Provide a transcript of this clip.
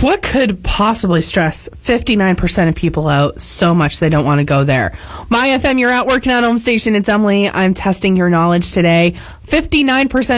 What could possibly stress 59% of people out so much they don't want to go there? My FM, you're out working on Home Station. It's Emily. I'm testing your knowledge today. 59%